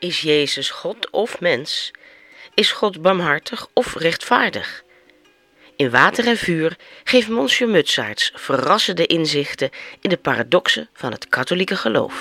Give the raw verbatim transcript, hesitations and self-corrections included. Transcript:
Is Jezus God of mens? Is God barmhartig of rechtvaardig? In Water en Vuur geeft Monsieur Mutsaerts verrassende inzichten in de paradoxen van het katholieke geloof.